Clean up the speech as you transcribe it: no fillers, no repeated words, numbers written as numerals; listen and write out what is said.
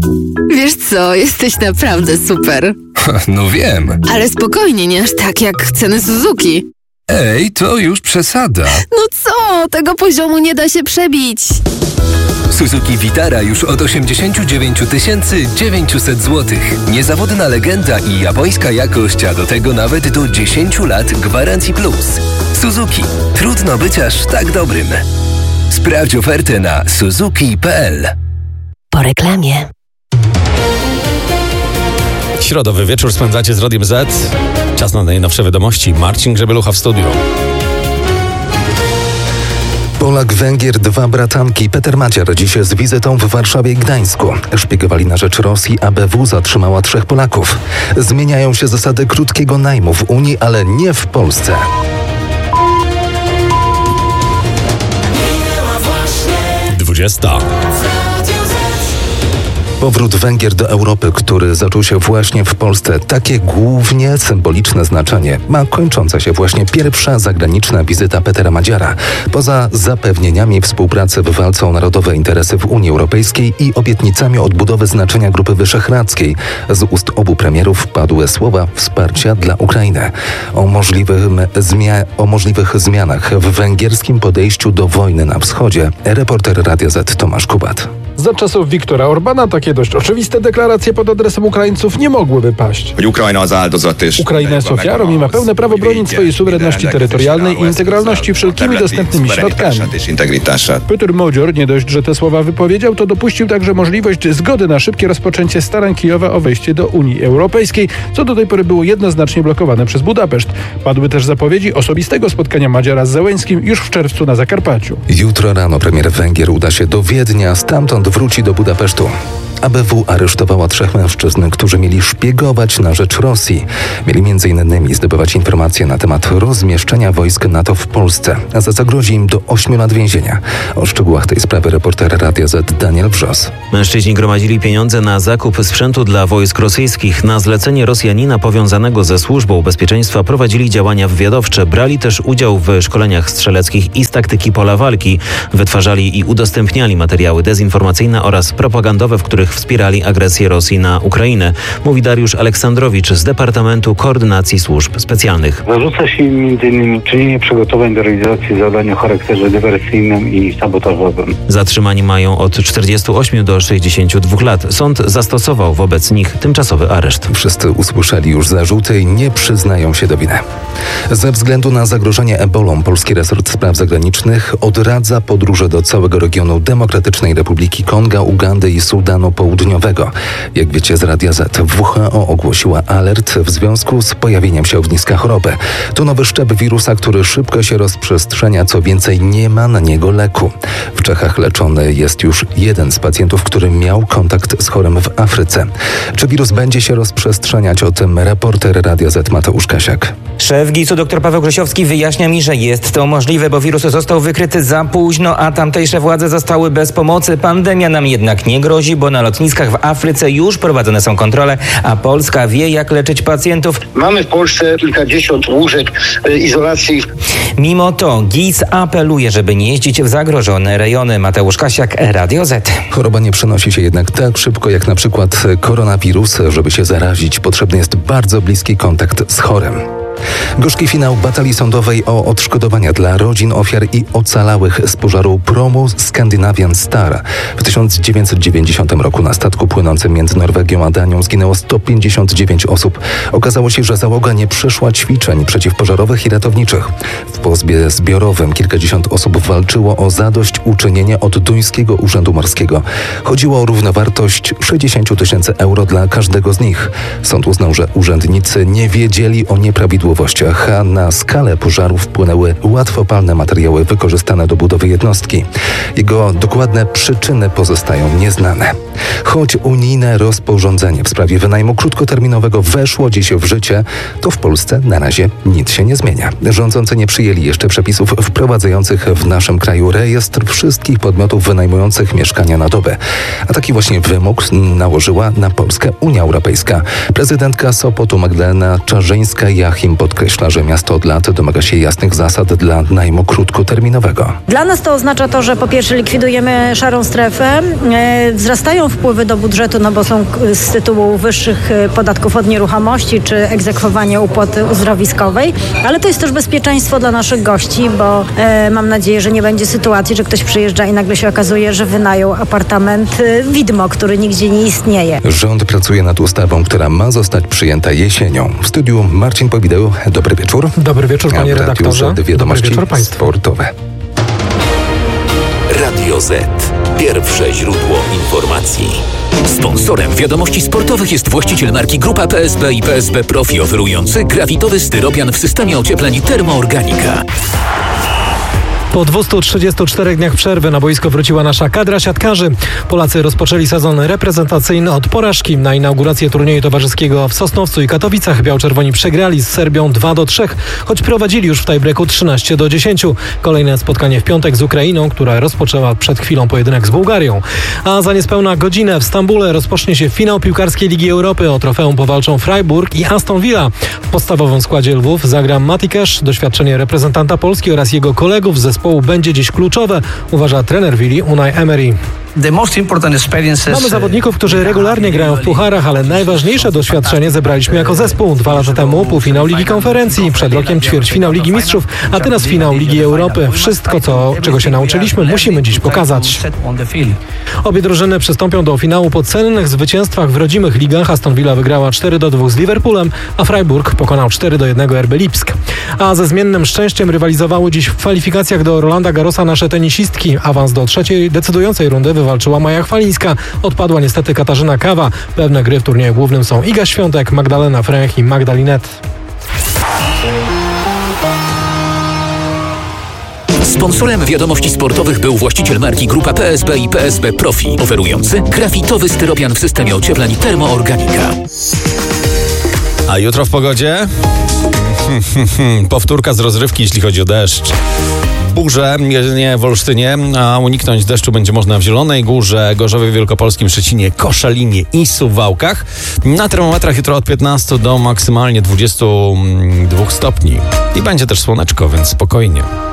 Wiesz co, jesteś naprawdę super. No wiem. Ale spokojnie, nie aż tak jak ceny Suzuki. Ej, to już przesada. No co? Tego poziomu nie da się przebić. Suzuki Vitara już od 89 900 zł. Niezawodna legenda i japońska jakość, a do tego nawet do 10 lat gwarancji plus. Suzuki. Trudno być aż tak dobrym. Sprawdź ofertę na suzuki.pl. Po reklamie. Środowy wieczór spędzacie z Radiem Z. Czas na najnowsze wiadomości. Marcin Grzebielucha w studiu. Polak, Węgier, 2 bratanki. Peter Madziar dziś z wizytą w Warszawie i Gdańsku. Szpiegowali na rzecz Rosji, ABW zatrzymała 3 Polaków. Zmieniają się zasady krótkiego najmu w Unii, ale nie w Polsce. Powrót Węgier do Europy, który zaczął się właśnie w Polsce. Takie głównie symboliczne znaczenie ma kończąca się właśnie pierwsza zagraniczna wizyta Petera Madziara. Poza zapewnieniami współpracy w walce o narodowe interesy w Unii Europejskiej i obietnicami odbudowy znaczenia Grupy Wyszehradzkiej, z ust obu premierów padły słowa wsparcia dla Ukrainy. O możliwych zmianach w węgierskim podejściu do wojny na wschodzie reporter Radia Z Tomasz Kubat. Za czasów Viktora Orbana takie dość oczywiste deklaracje pod adresem Ukraińców nie mogłyby paść. Ukraina jest ofiarą i ma pełne prawo bronić swojej suwerenności terytorialnej i integralności wszelkimi dostępnymi środkami. Peter Madziar nie dość, że te słowa wypowiedział, to dopuścił także możliwość zgody na szybkie rozpoczęcie starań Kijowa o wejście do Unii Europejskiej, co do tej pory było jednoznacznie blokowane przez Budapeszt. Padły też zapowiedzi osobistego spotkania Madziara z Zełenskim już w czerwcu na Zakarpaciu. Jutro rano premier Węgier uda się do Wiednia, stamtąd wróci do Budapesztu. ABW aresztowała 3 mężczyzn, którzy mieli szpiegować na rzecz Rosji. Mieli m.in. zdobywać informacje na temat rozmieszczenia wojsk NATO w Polsce, a za co grozi im do 8 lat więzienia. O szczegółach tej sprawy reporter Radia Z Daniel Wrzos. Mężczyźni gromadzili pieniądze na zakup sprzętu dla wojsk rosyjskich. Na zlecenie Rosjanina powiązanego ze Służbą Bezpieczeństwa prowadzili działania wywiadowcze. Brali też udział w szkoleniach strzeleckich i z taktyki pola walki. Wytwarzali i udostępniali materiały dezinformacyjne oraz propagandowe, w których wspierali agresję Rosji na Ukrainę, mówi Dariusz Aleksandrowicz z Departamentu Koordynacji Służb Specjalnych. Zarzuca się im m.in. czynienie przygotowań do realizacji zadań o charakterze dywersyjnym i sabotażowym. Zatrzymani mają od 48 do 62 lat. Sąd zastosował wobec nich tymczasowy areszt. Wszyscy usłyszeli już zarzuty i nie przyznają się do winy. Ze względu na zagrożenie ebolą polski resort spraw zagranicznych odradza podróże do całego regionu Demokratycznej Republiki Konga, Ugandy i Sudanu Południowego. Jak wiecie z Radia Z, WHO ogłosiła alert w związku z pojawieniem się ogniska choroby. To nowy szczep wirusa, który szybko się rozprzestrzenia, co więcej nie ma na niego leku. W Czechach leczony jest już 1 z pacjentów, który miał kontakt z chorym w Afryce. Czy wirus będzie się rozprzestrzeniać? O tym reporter Radia Z Mateusz Kasiak. Szef GIS-u dr Paweł Grzesiowski wyjaśnia mi, że jest to możliwe, bo wirus został wykryty za późno, a tamtejsze władze zostały bez pomocy. Pandemia nam jednak nie grozi, bo na lotniskach w Afryce już prowadzone są kontrole, a Polska wie, jak leczyć pacjentów. Mamy w Polsce kilkadziesiąt łóżek izolacji. Mimo to GIS apeluje, żeby nie jeździć w zagrożone rejony. Mateusz Kasiak, Radio Z. Choroba nie przenosi się jednak tak szybko jak na przykład koronawirus. Żeby się zarazić, potrzebny jest bardzo bliski kontakt z chorym. Gorzki finał batalii sądowej o odszkodowania dla rodzin ofiar i ocalałych z pożaru promu Scandinavian Star. W 1990 roku na statku płynącym między Norwegią a Danią zginęło 159 osób. Okazało się, że załoga nie przeszła ćwiczeń przeciwpożarowych i ratowniczych. W pozwie zbiorowym kilkadziesiąt osób walczyło o zadośćuczynienie od duńskiego urzędu morskiego. Chodziło o równowartość 60 000 euro dla każdego z nich. Sąd uznał, że urzędnicy nie wiedzieli o nieprawidłowościach, a na skalę pożaru wpłynęły łatwopalne materiały wykorzystane do budowy jednostki. Jego dokładne przyczyny pozostają nieznane. Choć unijne rozporządzenie w sprawie wynajmu krótkoterminowego weszło dziś w życie, to w Polsce na razie nic się nie zmienia. Rządzący nie przyjęli jeszcze przepisów wprowadzających w naszym kraju rejestr wszystkich podmiotów wynajmujących mieszkania na dobę. A taki właśnie wymóg nałożyła na Polskę Unia Europejska. Prezydentka Sopotu Magdalena Czarzyńska-Jachim podkreśla, że miasto od lat domaga się jasnych zasad dla najmu krótkoterminowego. Dla nas to oznacza to, że po pierwsze likwidujemy szarą strefę, wzrastają wpływy do budżetu, no bo są z tytułu wyższych podatków od nieruchomości czy egzekwowania opłaty uzdrowiskowej, ale to jest też bezpieczeństwo dla naszych gości, bo mam nadzieję, że nie będzie sytuacji, że ktoś przyjeżdża i nagle się okazuje, że wynajął apartament widmo, który nigdzie nie istnieje. Rząd pracuje nad ustawą, która ma zostać przyjęta jesienią. W studiu Marcin Powideł. Dobry wieczór. Dobry wieczór, panie redaktorze. Wiadomości Dobry wieczór państwu. Sportowe. Radio Z. Pierwsze źródło informacji. Sponsorem wiadomości sportowych jest właściciel marki Grupa PSB i PSB Profi, oferujący grafitowy styropian w systemie ociepleń Termoorganika. Po 234 dniach przerwy na boisko wróciła nasza kadra siatkarzy. Polacy rozpoczęli sezon reprezentacyjny od porażki. Na inaugurację turnieju towarzyskiego w Sosnowcu i Katowicach biał-czerwoni przegrali z Serbią 2-3, choć prowadzili już w tiebreaku 13-10. Kolejne spotkanie w piątek z Ukrainą, która rozpoczęła przed chwilą pojedynek z Bułgarią. A za niespełna godzinę w Stambule rozpocznie się finał piłkarskiej Ligi Europy. O trofeum powalczą Freiburg i Aston Villa. W podstawowym składzie Lwów zagra Mati Cash. Doświadczenie reprezentanta Polski oraz jego kolegów z zespołu będzie dziś kluczowe, uważa trener Willi Unai Emery. Mamy zawodników, którzy regularnie grają w pucharach, ale najważniejsze doświadczenie zebraliśmy jako zespół. 2 lata temu półfinał Ligi Konferencji, przed rokiem ćwierćfinał Ligi Mistrzów, a teraz finał Ligi Europy. Wszystko, czego się nauczyliśmy, musimy dziś pokazać. Obie drużyny przystąpią do finału po cennych zwycięstwach w rodzimych ligach. Aston Villa wygrała 4-2 z Liverpoolem, a Freiburg pokonał 4-1 RB Lipsk. A ze zmiennym szczęściem rywalizowały dziś w kwalifikacjach do Rolanda Garrosa nasze tenisistki. Awans do trzeciej decydującej rundy wywalczyła Maja Chwalińska. Odpadła niestety Katarzyna Kawa. Pewne gry w turnieju głównym są Iga Świątek, Magdalena Fręch i Magda Linette. Sponsorem wiadomości sportowych był właściciel marki Grupa PSB i PSB Profi, oferujący grafitowy styropian w systemie ociepleń Termoorganika. A jutro w pogodzie? Powtórka z rozrywki, jeśli chodzi o deszcz. Burze, jedynie w Olsztynie, a uniknąć deszczu będzie można w Zielonej Górze, Gorzowie Wielkopolskim, Szczecinie, Koszalinie i Suwałkach. Na termometrach jutro od 15 do maksymalnie 22 stopni. I będzie też słoneczko, więc spokojnie.